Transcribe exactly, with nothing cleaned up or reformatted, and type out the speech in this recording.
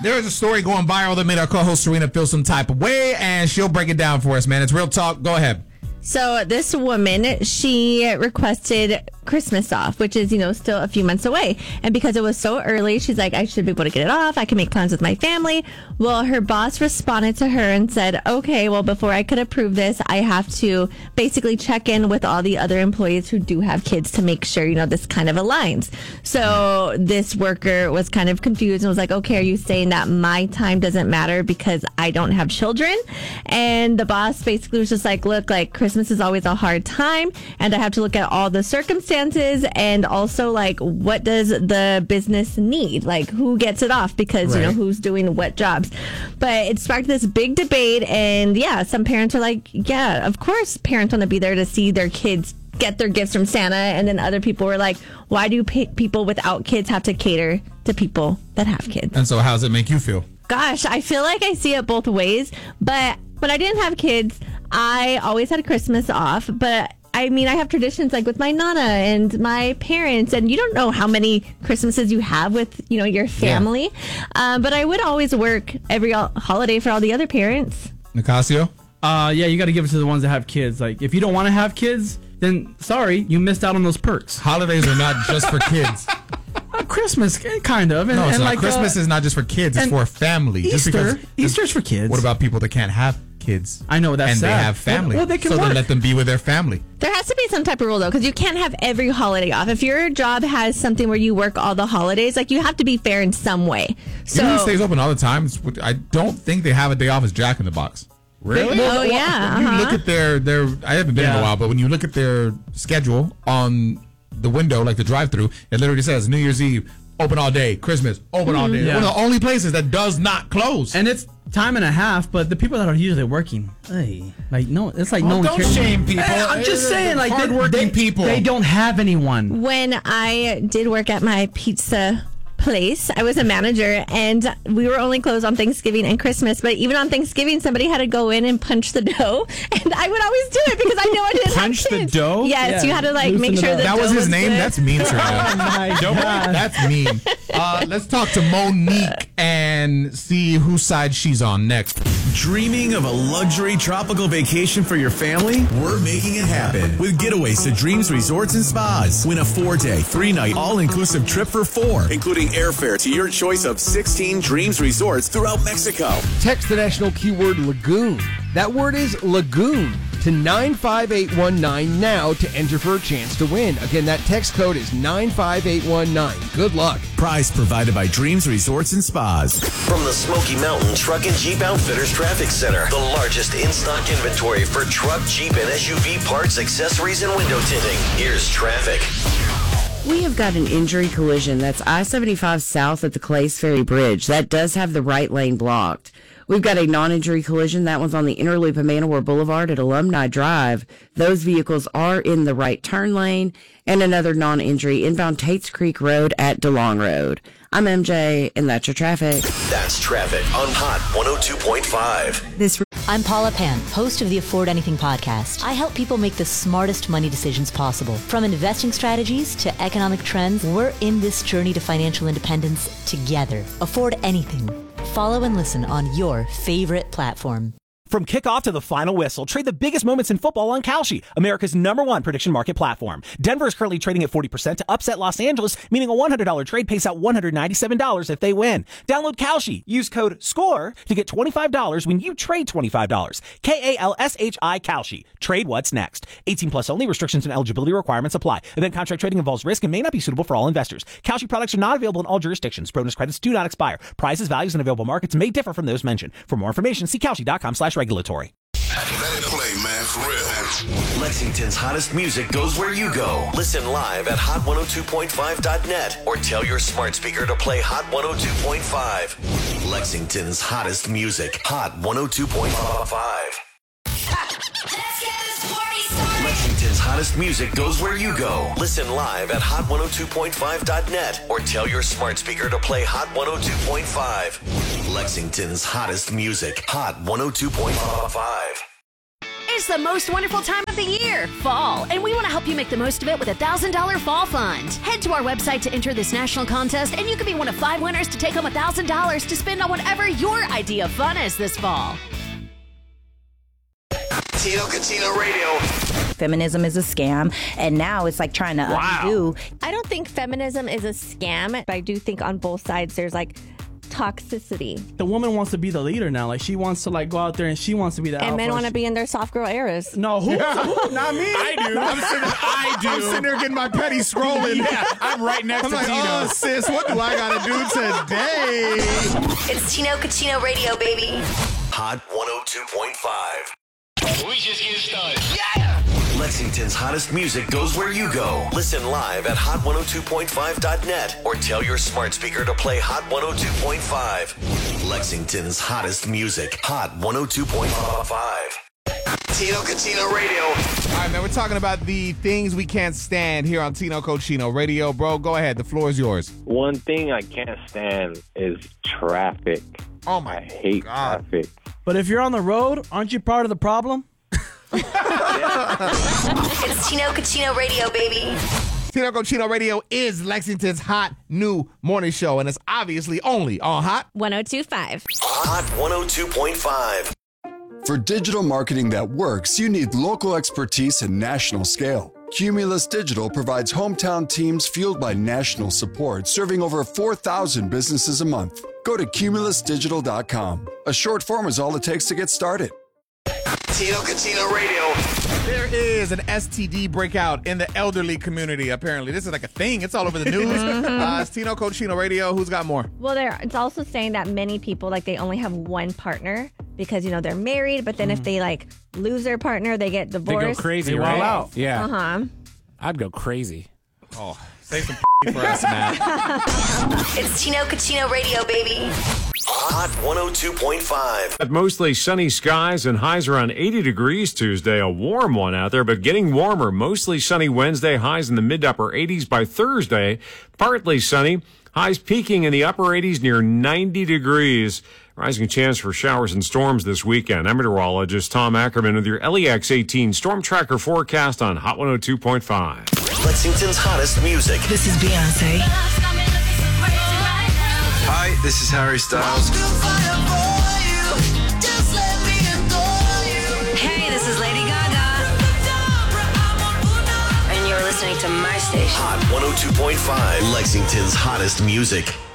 There is a story going viral that made our co-host Serena feel some type of way, and she'll break it down for us, man. It's real talk. Go ahead. So this woman, she requested Christmas off, which is, you know, still a few months away. And because it was so early, she's like, I should be able to get it off. I can make plans with my family. Well, her boss responded to her and said, okay, well, before I could approve this, I have to basically check in with all the other employees who do have kids to make sure, you know, this kind of aligns. So this worker was kind of confused and was like, okay, are you saying that my time doesn't matter because I don't have children? And the boss basically was just like, look, like Christmas is always a hard time and I have to look at all the circumstances and also like what does the business need, like who gets it off because right. you know who's doing what jobs. But it sparked this big debate, and yeah, some parents are like, yeah, of course parents want to be there to see their kids get their gifts from Santa, and then other people were like, why do pe- people without kids have to cater to people that have kids? And so how does it make you feel? Gosh, I feel like I see it both ways, but when I didn't have kids, I always had Christmas off. But I mean, I have traditions like with my nana and my parents, and you don't know how many Christmases you have with, you know, your family. Yeah. Um, but I would always work every holiday for all the other parents. Nicasio? Uh, yeah, you got to give it to the ones that have kids. Like, if you don't want to have kids, then sorry, you missed out on those perks. Holidays are not just for kids. Uh, Christmas, kind of. And, no, it's and not. like, Christmas uh, is not just for kids. It's for family. Easter. Just because, Easter's for kids. What about people that can't have kids? I know, that's and sad. they have family. Well, well they can so work. then let them be with their family. There has to be some type of rule, though, because you can't have every holiday off. If your job has something where you work all the holidays, like, you have to be fair in some way. So, you know who stays open all the time? I don't think they have a day off as Jack in the Box. Really? Oh, well, yeah. When uh-huh. you look at their, their, I haven't been yeah. in a while, but when you look at their schedule on the window, like the drive-thru, it literally says New Year's Eve, open all day, Christmas, open mm-hmm. all day. Yeah. One of the only places that does not close. And it's time and a half, but the people that are usually working, hey, like no, it's like well, no one don't cares. shame people. Hey, I'm just saying, like hardworking they, they, people. They don't have anyone. When I did work at my pizza place, I was a manager, and we were only closed on Thanksgiving and Christmas. But even on Thanksgiving, somebody had to go in and punch the dough, and I would always do it because I know I didn't punch have kids. the dough. Yes, yeah. You had to like Loosen make sure the that dough was his was name. good. That's mean, Serena. Oh my Don't God. That's mean. Uh, let's talk to Monique and see whose side she's on next. Dreaming of a luxury tropical vacation for your family? We're making it happen with Getaways to Dreams Resorts and Spas. Win a four-day, three-night, all-inclusive trip for four, including airfare to your choice of sixteen Dreams Resorts throughout Mexico. Text the national keyword Lagoon. That word is Lagoon to nine five eight one nine now to enter for a chance to win. Again, that text code is nine five eight one nine. Good luck. Prize provided by Dreams Resorts and Spas. From the Smoky Mountain Truck and Jeep Outfitters Traffic Center, the largest in-stock inventory for truck, Jeep, and S U V parts, accessories, and window tinting. Here's traffic. We have got an injury collision. That's I seventy-five south at the Clays Ferry Bridge. That does have the right lane blocked. We've got a non-injury collision. That one's on the inner loop of Manowar Boulevard at Alumni Drive. Those vehicles are in the right turn lane. And another non-injury inbound Tates Creek Road at DeLong Road. I'm M J, and that's your traffic. That's traffic on Hot one oh two point five. This I'm Paula Pan, host of the Afford Anything podcast. I help people make the smartest money decisions possible. From investing strategies to economic trends, we're in this journey to financial independence together. Afford Anything. Follow and listen on your favorite platform. From kickoff to the final whistle, trade the biggest moments in football on Kalshi, America's number one prediction market platform. Denver is currently trading at forty percent to upset Los Angeles, meaning a one hundred dollars trade pays out one hundred ninety-seven dollars if they win. Download Kalshi. Use code SCORE to get twenty-five dollars when you trade twenty-five dollars. K A L S H I Kalshi. Trade what's next. eighteen plus only. Restrictions and eligibility requirements apply. Event contract trading involves risk and may not be suitable for all investors. Kalshi products are not available in all jurisdictions. Bonus credits do not expire. Prices, values, and available markets may differ from those mentioned. For more information, see Kalshi.com slash regulatory. Let it play, man, for real. Lexington's hottest music goes where you go. Listen live at hot one oh two point five dot net or tell your smart speaker to play Hot one oh two point five. Lexington's hottest music. Hot one oh two point five. Let's get this party started. Lexington's hottest music goes where you go. Listen live at hot one oh two point five dot net or tell your smart speaker to play Hot one oh two point five. Lexington's hottest music. Hot one oh two point five. It's is the most wonderful time of the year, fall, and we want to help you make the most of it with a one thousand dollars Fall Fund. Head to our website to enter this national contest, and you could be one of five winners to take home one thousand dollars to spend on whatever your idea of fun is this fall. Tino Cucino Radio. Feminism is a scam, and now it's like trying to Wow. undo. I don't think feminism is a scam, but I do think on both sides there's like toxicity. The woman wants to be the leader now. Like, she wants to like go out there and she wants to be the And alpha. men want to be in their soft girl eras. No, who? who? Not me. I do. I'm sitting, I do. I'm sitting there getting my petty scrolling. Yeah, I'm right next I'm to like, Tino. oh, sis, what do I got to do today? It's Tino Cucino Radio, baby. Hot one oh two point five. We just getting started. Lexington's hottest music goes where you go. Listen live at hot one oh two point five dot net or tell your smart speaker to play Hot one oh two point five. Lexington's hottest music. Hot one oh two point five. Tino Cucino Radio. All right, man, we're talking about the things we can't stand here on Tino Cucino Radio. Bro, go ahead. The floor is yours. One thing I can't stand is traffic. Oh, my I hate God. traffic. But if you're on the road, aren't you part of the problem? It's Tino Cucino Radio, baby. Tino Cucino Radio is Lexington's hot new morning show, and it's obviously only on Hot one oh two point five. Hot one oh two point five. For digital marketing that works, you need local expertise and national scale. Cumulus Digital provides hometown teams fueled by national support, serving over four thousand businesses a month. Go to cumulus digital dot com. A short form is all it takes to get started. Tino Cucino Radio. There is an S T D breakout in the elderly community, apparently. This is like a thing. It's all over the news. uh, it's Tino Cucino Radio. Who's got more? Well, there it's also saying that many people like they only have one partner because you know they're married, but then if they like lose their partner, they get They divorced. go crazy, They right? wild out. Yeah. Uh huh. I'd go crazy. Oh, save some for us, Matt. It's Tino Cucino Radio, baby. Hot one oh two point five. Mostly sunny skies and highs around eighty degrees Tuesday. A warm one out there, but getting warmer. Mostly sunny Wednesday, highs in the mid to upper eighties by Thursday. Partly sunny, highs peaking in the upper eighties near ninety degrees. Rising chance for showers and storms this weekend. I'm meteorologist Tom Ackerman with your L E X eighteen Storm Tracker forecast on Hot one oh two point five. Lexington's hottest music. This is Beyonce. Hi, this is Harry Styles. Hey, this is Lady Gaga. And you're listening to my station. Hot one oh two point five. Lexington's hottest music.